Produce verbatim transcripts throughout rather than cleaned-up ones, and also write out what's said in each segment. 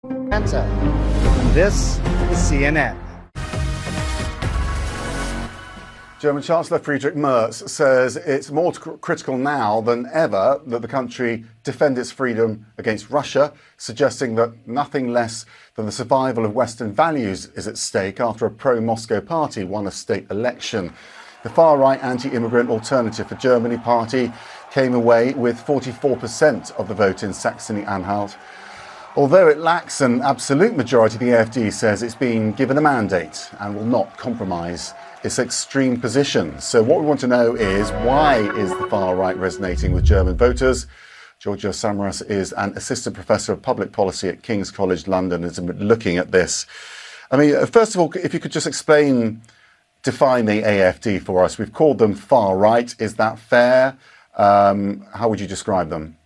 Atlanta. And this is C N N. German Chancellor Friedrich Merz says it's more critical now than ever that the country defend its freedom against Russia, suggesting that nothing less than the survival of Western values is at stake after a pro-Moscow party won a state election. The far-right anti-immigrant Alternative for Germany party came away with forty-four percent of the vote in Saxony-Anhalt. Although it lacks an absolute majority, the A F D says it's been given a mandate and will not compromise its extreme position. So what we want to know is, why is the far right resonating with German voters? Georgia Samaras is an assistant professor of public policy at King's College London and has been looking at this. I mean, first of all, if you could just explain, define the A F D for us. We've called them far right. Is that fair? Um, how would you describe them?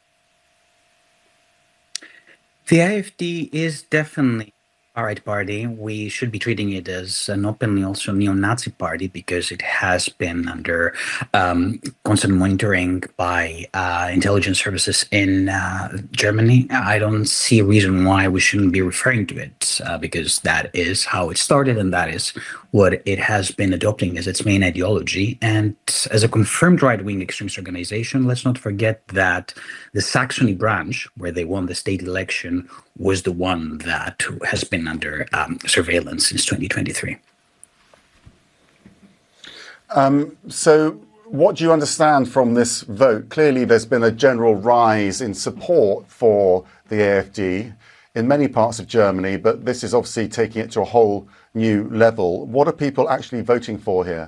The A F D is definitely a far-right party. We should be treating it as an openly also neo-Nazi party because it has been under um, constant monitoring by uh, intelligence services in uh, Germany. I don't see a reason why we shouldn't be referring to it uh, because that is how it started and that is what it has been adopting as its main ideology. And as a confirmed right-wing extremist organization, let's not forget that the Saxony branch, where they won the state election, was the one that has been under um, surveillance since twenty twenty-three. Um, so what do you understand from this vote? Clearly, there's been a general rise in support for the A F D in many parts of Germany, but this is obviously taking it to a whole new level. What are people actually voting for here?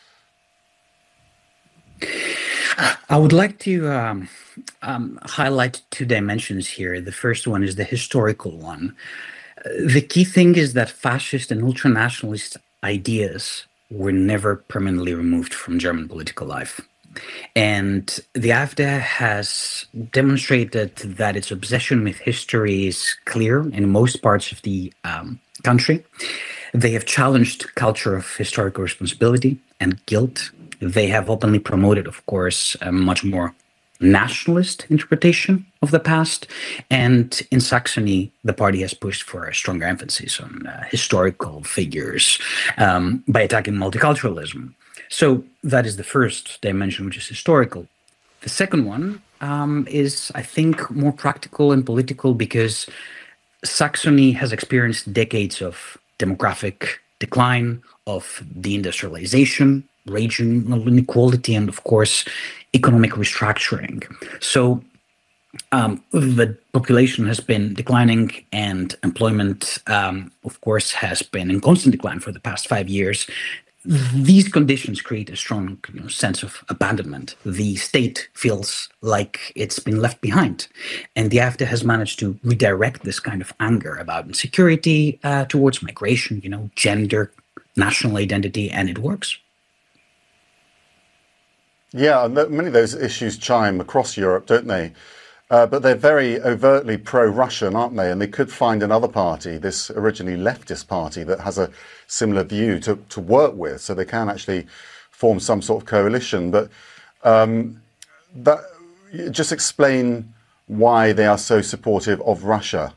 I would like to um, um, highlight two dimensions here. The first one is the historical one. Uh, the key thing is that fascist and ultranationalist ideas were never permanently removed from German political life. And the A F D has demonstrated that its obsession with history is clear in most parts of the um, country. They have challenged culture of historical responsibility and guilt. They have openly promoted, of course, a much more nationalist interpretation of the past. And in Saxony, the party has pushed for a stronger emphasis on uh, historical figures um, by attacking multiculturalism. So that is the first dimension, which is historical. The second one um, is, I think, more practical and political because Saxony has experienced decades of demographic decline, of deindustrialization, regional inequality, and of course, economic restructuring. So um, the population has been declining and employment, um, of course, has been in constant decline for the past five years. These conditions create a strong you know, sense of abandonment. The state feels like it's been left behind. And the A F D has managed to redirect this kind of anger about insecurity uh, towards migration, you know, gender, national identity, and it works. Yeah, many of those issues chime across Europe, don't they? Uh, but they're very overtly pro-Russian, aren't they? And they could find another party, this originally leftist party, that has a similar view to, to work with, so they can actually form some sort of coalition. But um, that, just explain why they are so supportive of Russia.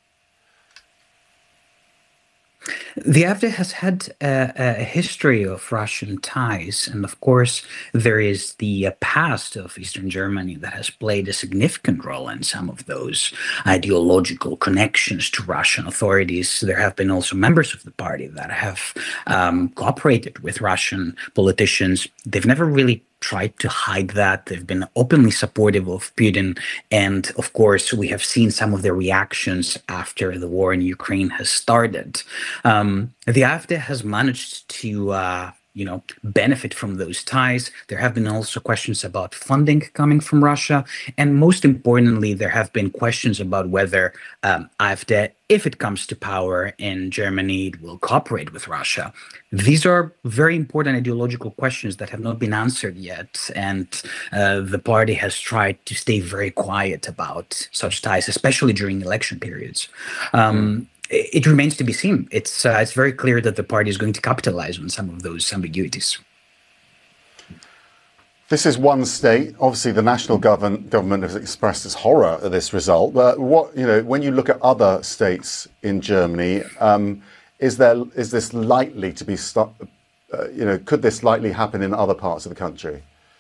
The A F D has had a, a history of Russian ties, and of course, there is the uh, past of Eastern Germany that has played a significant role in some of those ideological connections to Russian authorities. There have been also members of the party that have um, cooperated with Russian politicians. They've never really tried to hide that. They've been openly supportive of Putin. And of course, we have seen some of their reactions after the war in Ukraine has started. Um, the A F D has managed to uh, you know, benefit from those ties. There have been also questions about funding coming from Russia. And most importantly, there have been questions about whether um, A F D, if it comes to power in Germany, it will cooperate with Russia. These are very important ideological questions that have not been answered yet. And uh, the party has tried to stay very quiet about such ties, especially during election periods. Um, mm. It remains to be seen. It's uh, it's very clear that the party is going to capitalize on some of those ambiguities. This is one state. Obviously, the national government government has expressed its horror at this result. But what you know, when you look at other states in Germany, um, is there is this likely to be stu- uh, you know, could this likely happen in other parts of the country?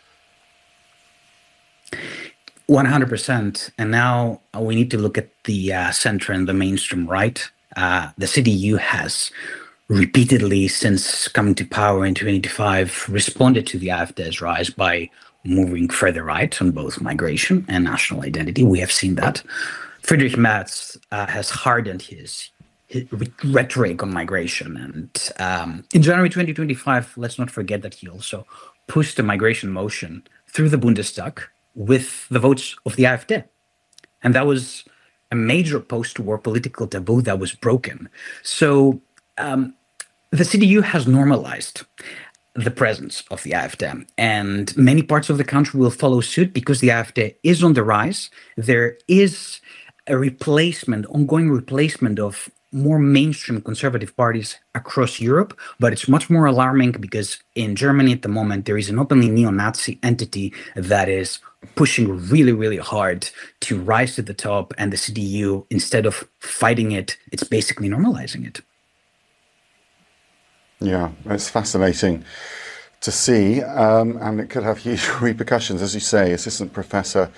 one hundred percent. And now we need to look at the uh, center and the mainstream right. Uh, the C D U has repeatedly, since coming to power in twenty twenty-five, responded to the AfD's rise by moving further right on both migration and national identity. We have seen that. Friedrich Merz uh, has hardened his, his rhetoric on migration. And um, in January twenty twenty-five, let's not forget that he also pushed a migration motion through the Bundestag with the votes of the AfD. And that was a major post-war political taboo that was broken. So um, the C D U has normalized the presence of the AfD, and many parts of the country will follow suit because the AfD is on the rise. There is a replacement, ongoing replacement of more mainstream conservative parties across Europe, but it's much more alarming because in Germany at the moment, there is an openly neo-Nazi entity that is pushing really, really hard to rise to the top, and the C D U, instead of fighting it, it's basically normalizing it. Yeah, it's fascinating to see, um, and it could have huge repercussions, as you say. Assistant Professor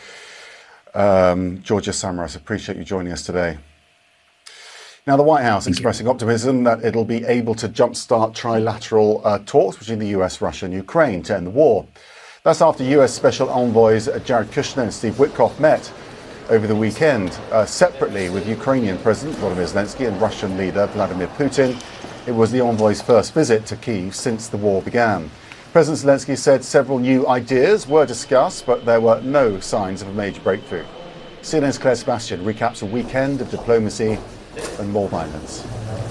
um, Georgia Samaras, appreciate you joining us today. Now, the White House Thank expressing you. optimism that it'll be able to jumpstart trilateral uh, talks between the U S, Russia and Ukraine to end the war. That's after U S Special Envoys Jared Kushner and Steve Witkoff met over the weekend uh, separately with Ukrainian President Volodymyr Zelensky and Russian leader Vladimir Putin. It was the envoys' first visit to Kyiv since the war began. President Zelensky said several new ideas were discussed, but there were no signs of a major breakthrough. C N N's Claire Sebastian recaps a weekend of diplomacy and more violence.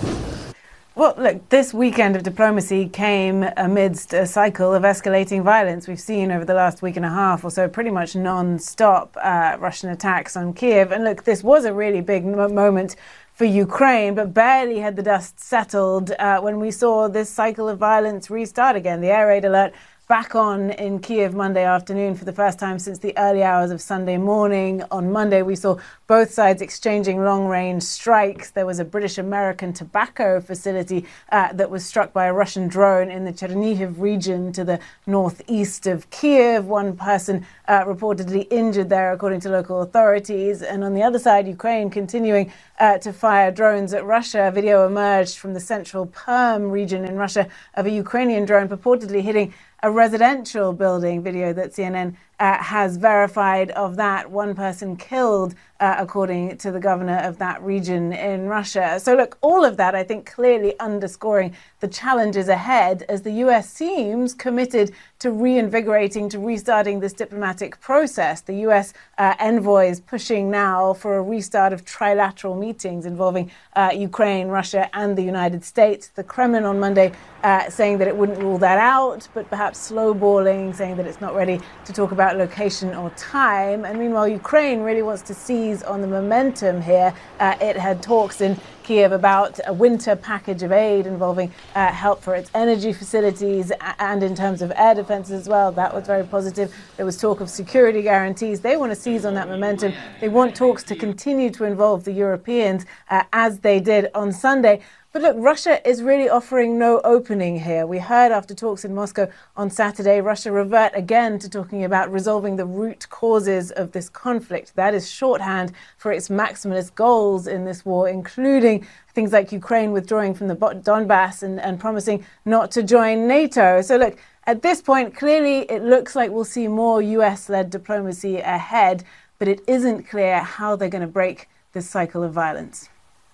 Well, look, this weekend of diplomacy came amidst a cycle of escalating violence. We've seen over the last week and a half or so pretty much non-stop uh, Russian attacks on Kyiv. And look, this was a really big mo- moment for Ukraine, but barely had the dust settled uh, when we saw this cycle of violence restart again. The air raid alert back on in Kyiv Monday afternoon for the first time since the early hours of Sunday morning. On Monday, we saw both sides exchanging long-range strikes. There was a British-American tobacco facility uh, that was struck by a Russian drone in the Chernihiv region to the northeast of Kyiv. One person uh, reportedly injured there, according to local authorities. And on the other side, Ukraine continuing uh, to fire drones at Russia. A video emerged from the central Perm region in Russia of a Ukrainian drone purportedly hitting a residential building. Video that C N N uh, has verified of that. One person killed, uh, according to the governor of that region in Russia. So look, all of that, I think, clearly underscoring the challenges ahead as the U S seems committed to reinvigorating, to restarting this diplomatic process. The U S uh, envoys pushing now for a restart of trilateral meetings involving uh, Ukraine, Russia and the United States. The Kremlin on Monday uh, saying that it wouldn't rule that out, but perhaps slowballing, saying that it's not ready to talk about location or time. And meanwhile, Ukraine really wants to seize on the momentum here. Uh, it had talks in Kyiv about a winter package of aid involving uh, help for its energy facilities and in terms of air defense as well. That was very positive. There was talk of security guarantees. They want to seize on that momentum. They want talks to continue to involve the Europeans uh, as they did on Sunday. But look, Russia is really offering no opening here. We heard after talks in Moscow on Saturday, Russia revert again to talking about resolving the root causes of this conflict. That is shorthand for its maximalist goals in this war, including things like Ukraine withdrawing from the Donbass and, and promising not to join NATO. So look, at this point, clearly it looks like we'll see more U S-led diplomacy ahead, but it isn't clear how they're going to break this cycle of violence.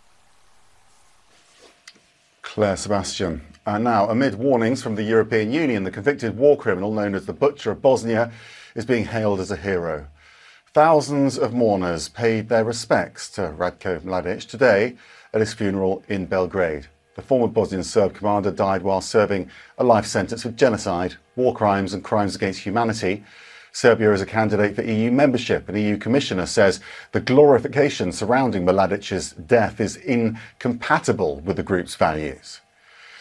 Claire Sebastian. And now, amid warnings from the European Union, the convicted war criminal known as the Butcher of Bosnia is being hailed as a hero. Thousands of mourners paid their respects to Ratko Mladic today at his funeral in Belgrade. The former Bosnian Serb commander died while serving a life sentence for genocide, war crimes and crimes against humanity. Serbia is a candidate for E U membership. An E U commissioner says the glorification surrounding Mladic's death is incompatible with the group's values.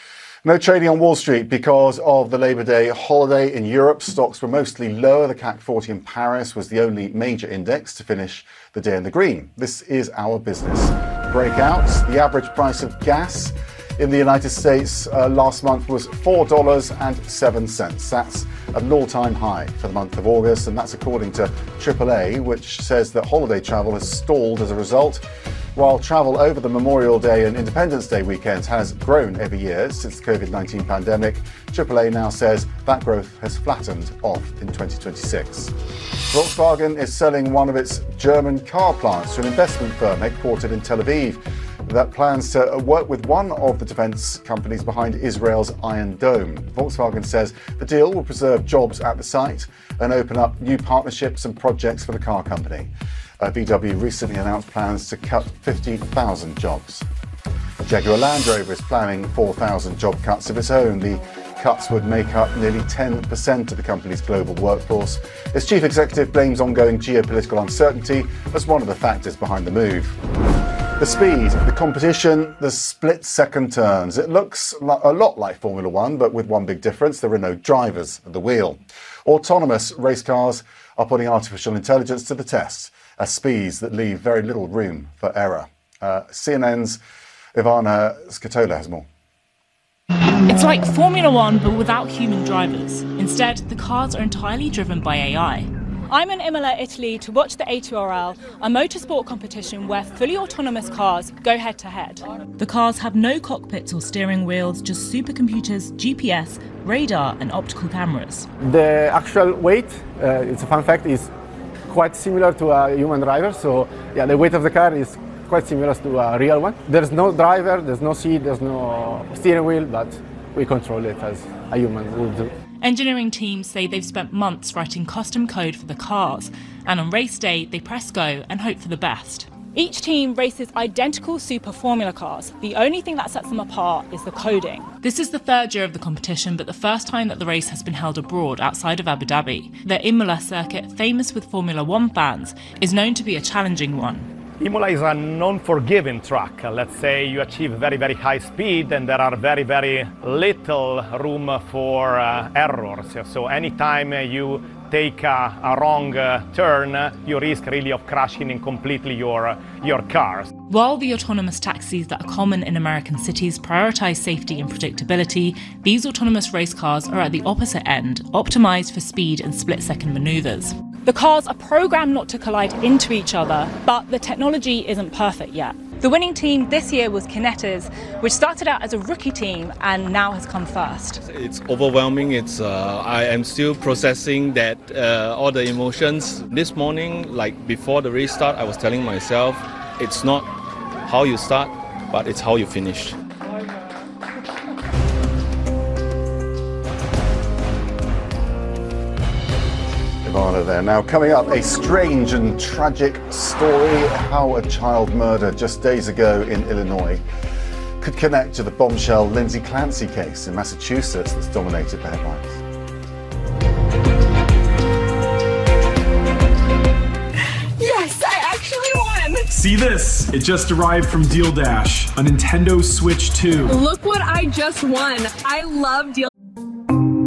No trading on Wall Street because of the Labor Day holiday in Europe. Stocks were mostly lower. The C A C forty in Paris was the only major index to finish the day in the green. This is our business. Breakouts. The average price of gas in the United States uh, last month was four dollars and seven cents. That's an all-time high for the month of August, and that's according to triple A, which says that holiday travel has stalled as a result. While travel over the Memorial Day and Independence Day weekends has grown every year since the COVID nineteen pandemic, triple A now says that growth has flattened off in twenty twenty-six. Volkswagen is selling one of its German car plants to an investment firm headquartered in Tel Aviv that plans to work with one of the defence companies behind Israel's Iron Dome. Volkswagen says the deal will preserve jobs at the site and open up new partnerships and projects for the car company. Uh, V W recently announced plans to cut fifty thousand jobs. Jaguar Land Rover is planning four thousand job cuts of its own. The cuts would make up nearly ten percent of the company's global workforce. Its chief executive blames ongoing geopolitical uncertainty as one of the factors behind the move. The speed, the competition, the split-second turns. It looks a lot like Formula One, but with one big difference: there are no drivers at the wheel. Autonomous race cars are putting artificial intelligence to the test at speeds that leave very little room for error. Uh, C N N's Ivana Skatola has more. It's like Formula One, but without human drivers. Instead, the cars are entirely driven by A I. I'm in Imola, Italy to watch the A two R L, a motorsport competition where fully autonomous cars go head to head. The cars have no cockpits or steering wheels, just supercomputers, G P S, radar and optical cameras. The actual weight, uh, it's a fun fact, is quite similar to a human driver. So yeah, the weight of the car is quite similar to a real one. There's no driver, there's no seat, there's no steering wheel, but we control it as a human would do. Engineering teams say they've spent months writing custom code for the cars, and on race day they press go and hope for the best. Each team races identical Super Formula cars. The only thing that sets them apart is the coding. This is the third year of the competition, but the first time that the race has been held abroad outside of Abu Dhabi. The Imola circuit, famous with Formula One fans, is known to be a challenging one. Imola is a non-forgiving track. Let's say you achieve very, very high speed and there are very, very little room for uh, errors. So anytime you take a, a wrong uh, turn, you risk really of crashing in completely your, uh, your cars. While the autonomous taxis that are common in American cities prioritize safety and predictability, these autonomous race cars are at the opposite end, optimized for speed and split-second maneuvers. The cars are programmed not to collide into each other, but the technology isn't perfect yet. The winning team this year was Kinetas, which started out as a rookie team and now has come first. It's overwhelming. It's uh, I am still processing that uh, all the emotions. This morning, like before the race start, I was telling myself, it's not how you start, but it's how you finish. There. Now, coming up, a strange and tragic story how a child murder just days ago in Illinois could connect to the bombshell Lindsay Clancy case in Massachusetts that's dominated the headlines. Yes, I actually won! See this? It just arrived from Deal Dash, a Nintendo Switch two. Look what I just won. I love Deal